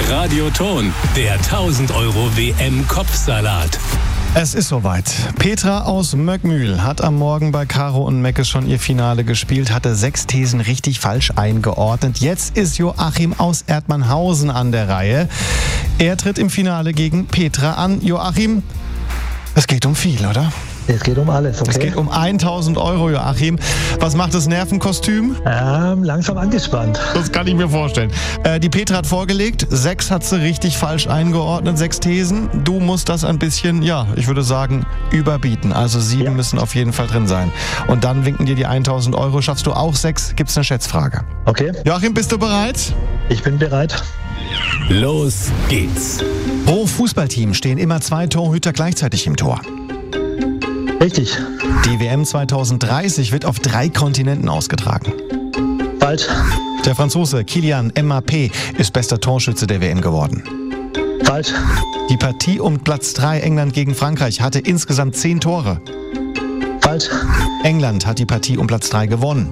Radioton, der 1000 € WM-Kopfsalat. Es ist soweit. Petra aus Möckmühl hat am Morgen bei Caro und Meckes schon ihr Finale gespielt, hatte 6 Thesen richtig falsch eingeordnet. Jetzt ist Joachim aus Erdmannhausen an der Reihe. Er tritt im Finale gegen Petra an. Joachim, es geht um viel, oder? Es geht um alles, okay? Es geht um 1000 €, Joachim. Was macht das Nervenkostüm? Langsam angespannt. Das kann ich mir vorstellen. Die Petra hat vorgelegt, 6 hat sie richtig falsch eingeordnet, 6 Thesen. Du musst das ein bisschen, ich würde sagen, überbieten. Also 7 müssen auf jeden Fall drin sein. Und dann winken dir die 1000 €. Schaffst du auch 6, gibt's eine Schätzfrage. Okay. Joachim, bist du bereit? Ich bin bereit. Los geht's. Pro Fußballteam stehen immer 2 Torhüter gleichzeitig im Tor. Richtig. Die WM 2030 wird auf 3 Kontinenten ausgetragen. Falsch. Der Franzose Kylian Mbappé ist bester Torschütze der WM geworden. Falsch. Die Partie um Platz 3 England gegen Frankreich hatte insgesamt 10 Tore. Falsch. England hat die Partie um Platz 3 gewonnen.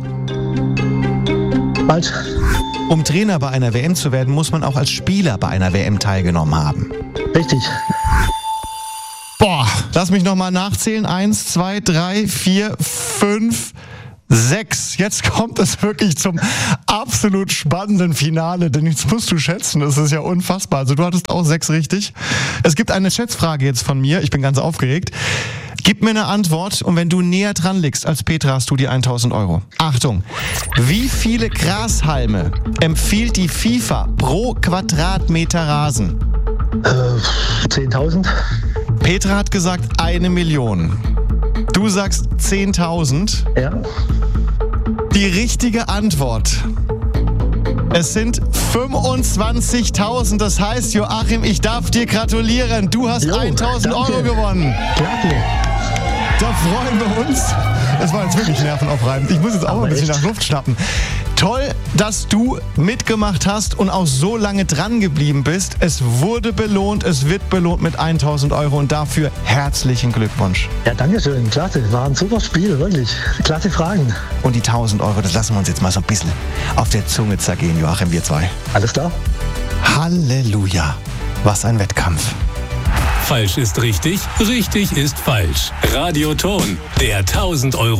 Falsch. Um Trainer bei einer WM zu werden, muss man auch als Spieler bei einer WM teilgenommen haben. Richtig. Boah, lass mich nochmal nachzählen. 1, 2, 3, 4, 5, 6. Jetzt kommt es wirklich zum absolut spannenden Finale, denn jetzt musst du schätzen, das ist ja unfassbar. Also du hattest auch 6 richtig. Es gibt eine Schätzfrage jetzt von mir, ich bin ganz aufgeregt. Gib mir eine Antwort und wenn du näher dran liegst als Petra, hast du die 1000 €. Achtung, wie viele Grashalme empfiehlt die FIFA pro Quadratmeter Rasen? 10.000. Petra hat gesagt 1 Million. Du sagst 10.000. Ja. Die richtige Antwort. Es sind 25.000. Das heißt, Joachim, ich darf dir gratulieren. Du hast 1000 € gewonnen. Klasse. Da freuen wir uns. Das war jetzt wirklich nervenaufreibend. Ich muss jetzt auch mal ein bisschen nach Luft schnappen. Toll, dass du mitgemacht hast und auch so lange dran geblieben bist. Es wurde belohnt, es wird belohnt mit 1000 € und dafür herzlichen Glückwunsch. Ja, danke schön. Klasse. War ein super Spiel, wirklich. Klasse Fragen. Und die 1000 €, das lassen wir uns jetzt mal so ein bisschen auf der Zunge zergehen, Joachim, wir zwei. Alles klar? Halleluja. Was ein Wettkampf. Falsch ist richtig, richtig ist falsch. Radioton, der 1000 €